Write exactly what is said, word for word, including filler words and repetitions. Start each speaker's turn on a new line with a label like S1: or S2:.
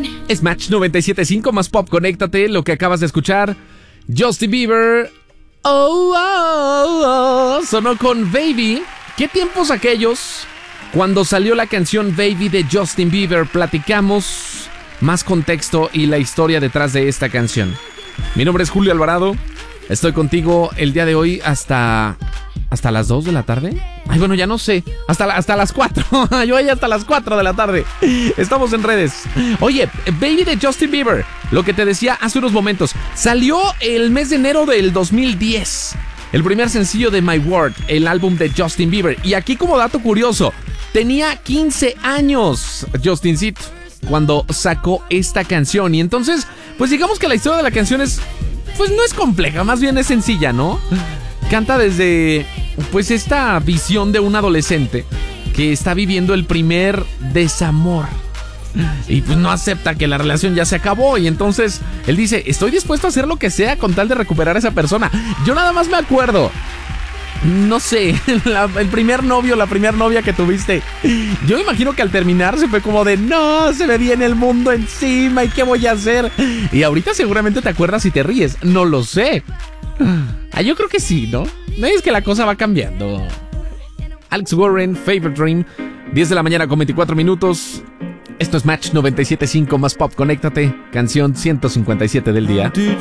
S1: Es Match noventa y siete punto cinco más pop. Conéctate, lo que acabas de escuchar. Justin Bieber. Oh, oh, oh, sonó con Baby. ¿Qué tiempos aquellos? Cuando salió la canción Baby de Justin Bieber, platicamos más contexto y la historia detrás de esta canción. Mi nombre es Julio Alvarado. Estoy contigo el día de hoy hasta... ¿Hasta las dos de la tarde? Ay, bueno, ya no sé. Hasta, la, hasta las cuatro. Yo ahí hasta las cuatro de la tarde. Estamos en redes. Oye, Baby de Justin Bieber. Lo que te decía hace unos momentos. Salió el mes de enero del dos mil diez. El primer sencillo de My World, el álbum de Justin Bieber. Y aquí como dato curioso, tenía quince años Justincito cuando sacó esta canción. Y entonces, pues digamos que la historia de la canción es... Pues no es compleja, más bien es sencilla, ¿no? Canta desde, pues, esta visión de un adolescente que está viviendo el primer desamor. Y pues no acepta que la relación ya se acabó. Y entonces él dice, estoy dispuesto a hacer lo que sea con tal de recuperar a esa persona. Yo nada más me acuerdo, no sé, la, el primer novio, la primera novia que tuviste. Yo me imagino que al terminar se fue como de, no, se me viene el mundo encima, ¿y qué voy a hacer? Y ahorita seguramente te acuerdas y te ríes, no lo sé. Ah, yo creo que sí, ¿no? No es que la cosa va cambiando. Alex Warren, Favorite Dream, diez de la mañana con veinticuatro minutos. Esto es Match noventa y siete punto cinco más pop. Conéctate, canción ciento cincuenta y siete del día.
S2: Did